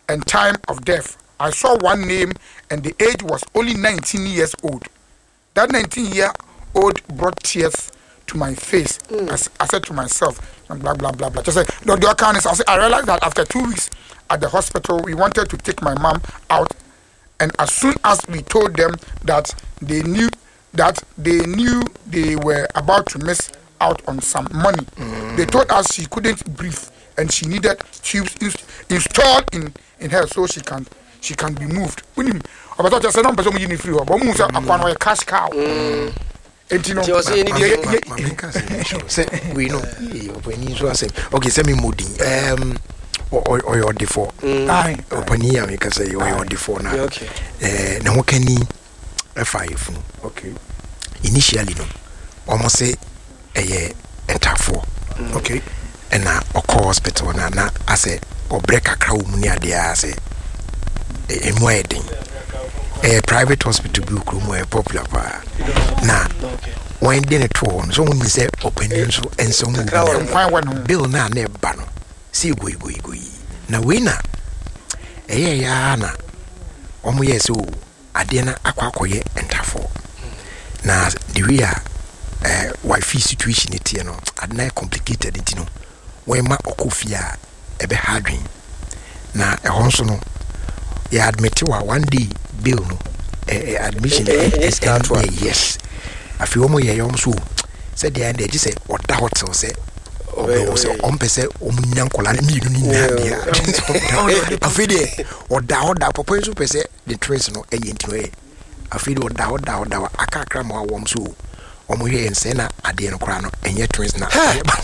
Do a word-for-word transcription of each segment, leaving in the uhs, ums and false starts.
and time of death. I saw one name and the age was only nineteen years old. That nineteen year old brought tears to my face. Mm. As I said to myself, blah blah blah blah. Just say, no, the account is. I, said, I realized that after two weeks at the hospital, we wanted to take my mom out, and as soon as we told them that they knew that they knew they were about to miss out on some money, mm. they told us she couldn't breathe and she needed tubes installed in in her so she can she can be moved. When you, I thought I said no person we need free, but we move a cash cow. And you know, we know when you say, okay, send me moody. Um, or or your default. Aye, open here, we can say your default now. Okay. Uh, now what can you five? Okay. Initially, no, almost say a year and four. Okay. And now, of course, hospital now, now I say, or break a crowd near the I say, a wedding. A private hospital book room were popular. Now, when dinner tour, so when we say opening so and so on, Bill now never ban. See, go, go, go. Now, winner. Eh, yana. Omo yes, so Adena Aquacoye and Tafo. Now, the real uh, wifey situation, it you know, Adna complicated it, you know. When ma okofia ebe hardwin. Now, a honsono, ya admit you one day, Bill, no, eh, admission, yes, yes. A few more years, so said the end, they just say, or doubt, so say. So on pese omunyankola mi ni na dia afide o da o da papa so pese the trace no e yentino e afide o da o da o da akakra mo awom so o mo hwe ense na ade no kra no enye trace na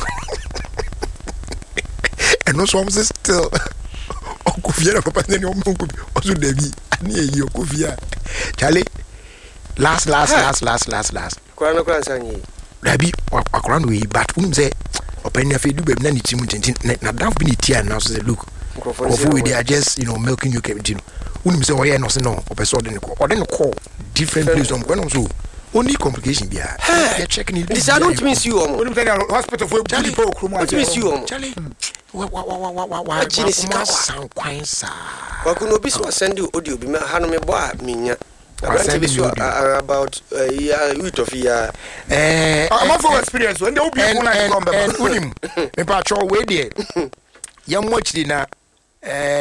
and no so still o kufia na papa ni o mo kubi o so debi ani e yi o kufia chale last last last last last last kra no kra sanyi dabi akra no we but unim say open if you do baby, na damn be tia now say look. They are just, you know, milking you came to. Unim say, oh yeah, no, say no, or person or then call different place on when so only complication be a checking it. This I don't miss you. Hospital for people. What miss you? Charlie. What what what what what what sound quite sad. What could no be so send you audio be me boy minya. About a year of year. I'm for experience when they will be on and unim. Me patch all way there. Young watch dinner.